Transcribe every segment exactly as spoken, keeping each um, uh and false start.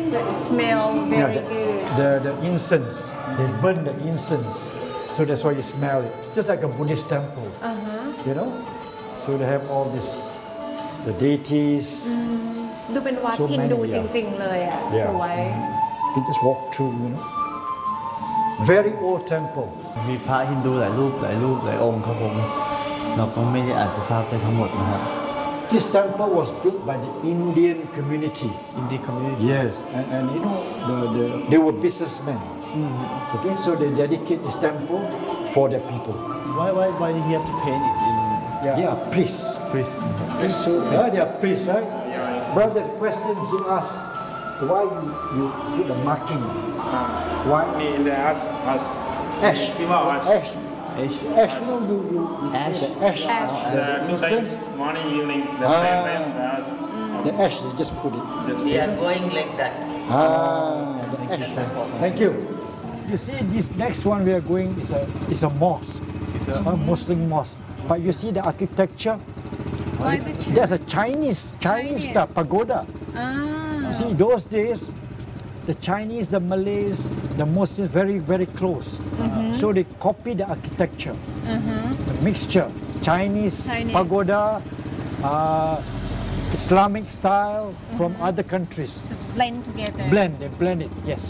So it smells very the, good. The, the incense, they burn the incense. So that's why you smell it. Just like a Buddhist temple, uh-huh. you know? So they have all this, the deities. ดูเป็นวัด so ฮินดู many, จ yeah. ริง ๆ เลยอ่ะ Yeah. สวย You just walk through, you know? Very old temple. มีพระฮินดูหลายรูปหลายรูปหลายองค์ครับผมเราก็ไม่ได้อาจจะทราบได้ทั้งหมดนะครับ This temple was built by the Indian community. Indian community Yes, and, and you know, the, the, they were businessmen. Mm. Okay, so they dedicate this temple for their people. why why why did he have to paint it in Yeah. They are priests. priest Priests, so yeah, they are priests, right? Brother, the question he asked, why you, you put the marking? Why? In the ash, ash. Ash. Small ash. Ash. Ash. Ash. You know, you, you, you Ash. The ash. Ash. The The two incense. times, morning, evening, the Ah. same time, the ash. The ash. They just put it. Just We are going like that. Ah, the ash. Thank you. You see, this next one we are going is a is a mosque. It's a, a Muslim mosque. But you see the architecture. Why is it There's a Chinese Chinese Chinese. style pagoda. อ่า You see, those days, the Chinese, the Malays, the Muslims very, very close. So they copy the architecture, the mixture, Chinese, Chinese. pagoda, uh, Islamic style from other countries. to blend together Blend, they blend it, yes.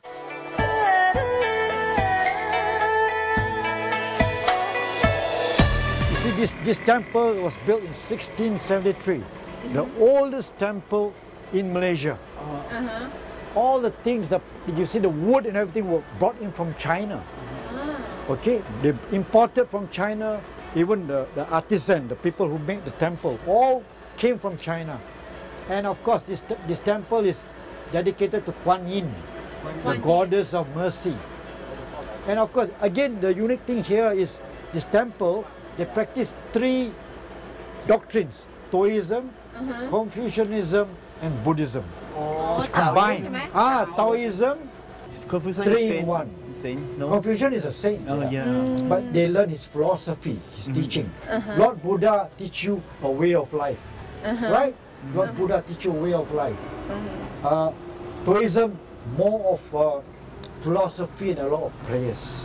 You see, this, this temple was built in sixteen seventy-three, the oldest temple in Malaysia. All the things that you see, the wood and everything were brought in from China. Okay, they imported from China. Even the, the artisan, the people who make the temple, all came from China. And of course, this te- this temple is dedicated to Kuan Yin, the goddess of mercy. And of course, again, the unique thing here is this temple. They practice three doctrines: Taoism, Confucianism, and Buddhism. It's combined. Ah, Taoism, Confucius three is in saint one. saint no Confucian is a saint. oh yeah But they learn his philosophy, his teaching. Lord Buddha teach you a way of life, right? Lord Buddha teach you a way of life. Uh, Taoism, more of uh, philosophy and a lot of prayers.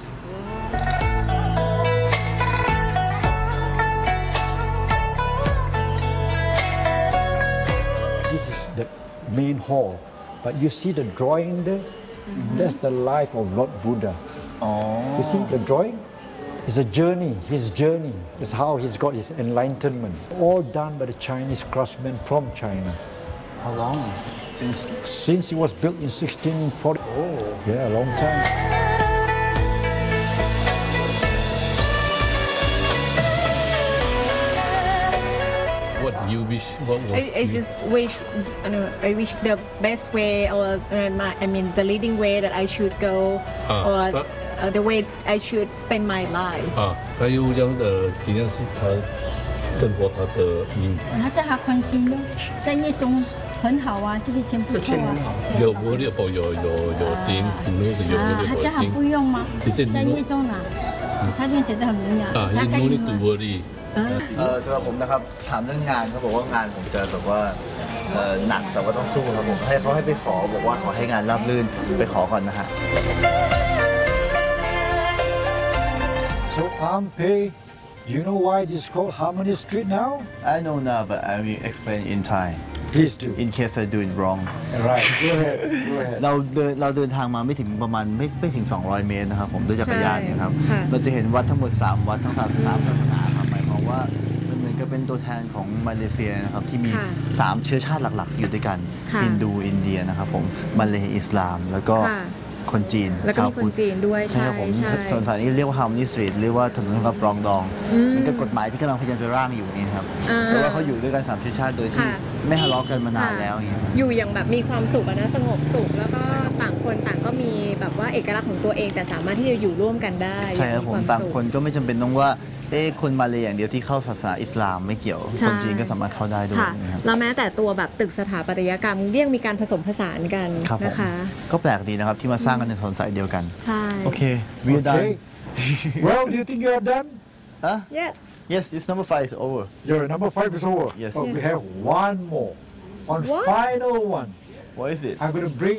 This is the main hall, but you see the drawing there? That's the life of Lord Buddha. oh You see the drawing? It's a journey, his journey. It's how he's got his enlightenment. All done by the Chinese craftsmen from China. how long since Since it was built in sixteen forty. Oh. Yeah, a long time. What do you wish? What was I, I you- just wish I, know, I wish the best way or uh, my, I mean the leading way that I should go Ah, or but- uh, the way I should spend my life 啊，他又让呃，怎样是他生活他的命他叫他宽心的，在业中很好啊，这些钱不错啊。 有无力不有有有丁，那个有啊， 无力他叫他不丁用吗？ 其实你在业中啊，他这边写的很明啊， 了，大概你努力用啊读 worry เออสำหรับผมนะครับถามเรื่องงานเขาบอกว่างานผมจะแบบว่าเอ่อหนักแต่ว่าต้องสู้ครับผมให้เขาให้ไปขอบอกว่าขอให้งานราบรื่นไปขอก่อนนะฮะ So Ampe, you know why this is called Harmony Street now? I know now but I will explain in Thai Please do. in case I do it wrong Right, go ahead, go ahead. เราเดินเราเดินทางมาไม่ถึงประมาณไม่ไม่ถึง สองร้อย เมตรนะครับผมด้วยจักรยานเนี่ยครับใช่ค่ะเราจะเห็นวัดทั้งหมด สาม วัดทั้งสามสามศาสนาครับหมายความว่ามันเหมือนกับเป็นตัวแทนของมาเลเซียนะครับที่มีค่ะสามเชื้อชาติหลักๆ อยู่ด้วยกันค่ะฮินดูอินเดียนะครับผมมาเลย์อิสลาม แล้วก็ค่ะคนจีนแล้วก็ชาวมีคนพุทธจีนด้วยใช่ใช่ครับผมใช่ส่วนสายนี้เรียกว่า Harmony Street เรียกว่าถนนกับปรองดองมันก็กฎหมายที่กำลังพยายามจะร่างอยู่นี่ครับอ่าแต่ว่าเขาอยู่ด้วยกันสามเชื้อชาติโดยที่ค่ะไม่ทะเลาะกันมานานแล้วอย่างเงี้ยอยู่อย่างแบบมีความสุขอะนะสงบสุขแล้วก็ต่างคนต่างก็มีแบบว่าเอกลักษณ์ของตัวเอง แต่สามารถที่จะอยู่ร่วมกันได้ใช่ครับผมวต่างสุขคนก็ไม่จำเป็นต้องว่าเอ๊ะคนมาเลยอย่างเดียวที่เข้าศาสนาอิสลามไม่เกี่ยวใช่คนจีนก็สามารถเข้าได้ด้วยค่ะนะครับแล้วแม้แต่ตัวแบบตึกสถาปัตยกรรมเรียกมีการผสมผสานกันครับผมนะคะก็แปลกดีนะครับที่มาสร้างกันในถนนสายเดียวกันใช่โอเค we are done Okay. Well, do you think you're done? ฮะ yes yes this number five is over Your number five is over. Yes. But we have one more. On What? final one, what is it I'm going to bring